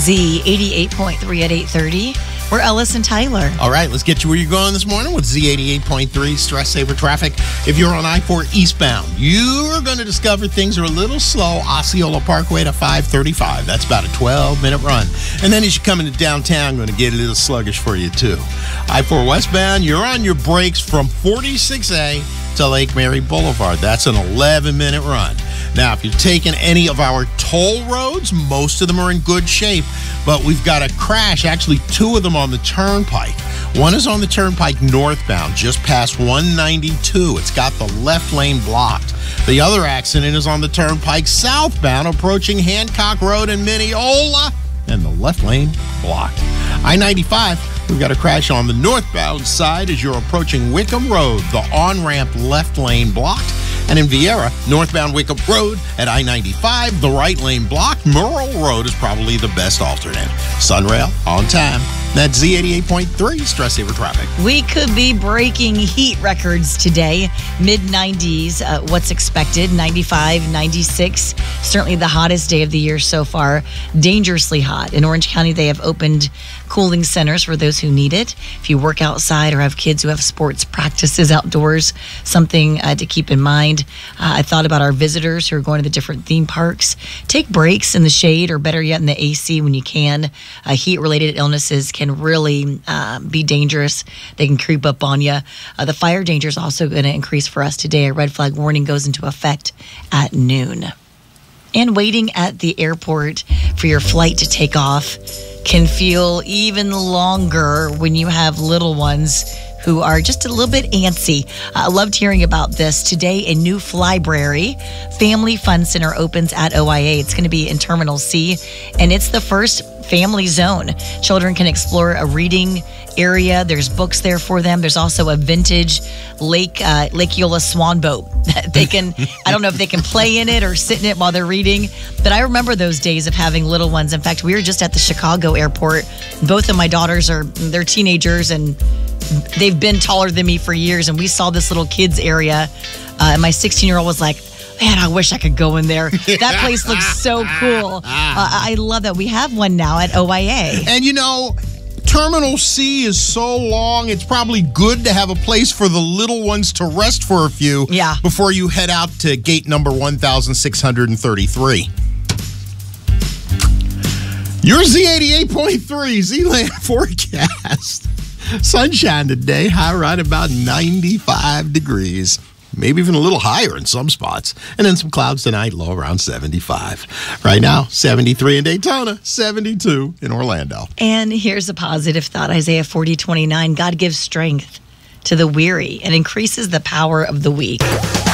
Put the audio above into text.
Z88.3 at 8:30. We're Ellis and Tyler. All right, let's get you where you're going this morning with Z88.3 Stress Saver Traffic. If you're on I-4 eastbound, you're going to discover things are a little slow. Osceola Parkway to 535. That's about a 12-minute run. And then as you come into downtown, going to get a little sluggish for you, too. I-4 westbound, you're on your brakes from 46A to Lake Mary Boulevard. That's an 11-minute run. Now, if you're taking any of our toll roads, most of them are in good shape, but we've got a crash, actually two of them on the Turnpike. One is on the Turnpike northbound, just past 192. It's got the left lane blocked. The other accident is on the Turnpike southbound, approaching Hancock Road in Mineola, and the left lane blocked. I-95, we've got a crash on the northbound side as you're approaching Wickham Road, the on-ramp left lane blocked. And in Viera, northbound Wickham Road at I-95, the right lane blocked. Merle Road is probably the best alternate. Sunrail on time. That's Z88.3 Stress Saver Traffic. We could be breaking heat records today. Mid-90s, what's expected. 95, 96. Certainly the hottest day of the year so far. Dangerously hot. In Orange County, they have opened cooling centers for those who need it. If you work outside or have kids who have sports practices outdoors, something to keep in mind. I thought about our visitors who are going to the different theme parks. Take breaks in the shade, or better yet in the AC when you can. Heat-related illnesses can really be dangerous. They can creep up on you. The fire danger is also going to increase for us today. A red flag warning goes into effect at noon. And waiting at the airport for your flight to take off can feel even longer when you have little ones who are just a little bit antsy. I loved hearing about this. Today, a new Flybrary Family Fun Center opens at OIA. It's going to be in Terminal C, and it's the first family zone. Children can explore a reading area. There's books there for them. There's also a vintage Lake Eola swan boat. They can, I don't know if they can play in it or sit in it while they're reading, but I remember those days of having little ones. In fact, we were just at the Chicago airport. Both of my daughters they're teenagers, and they've been taller than me for years, and we saw this little kids area, and my 16-year-old was like, man, I wish I could go in there. That place looks so cool. I love that. We have one now at OIA. And you know, Terminal C is so long, it's probably good to have a place for the little ones to rest for a few before you head out to gate number 1633. Your Z88.3 Z-Land forecast. Sunshine today, high right about 95 degrees. Maybe even a little higher in some spots. And then some clouds tonight, low around 75. Right now, 73 in Daytona, 72 in Orlando. And here's a positive thought. Isaiah 40:29. God gives strength to the weary and increases the power of the weak.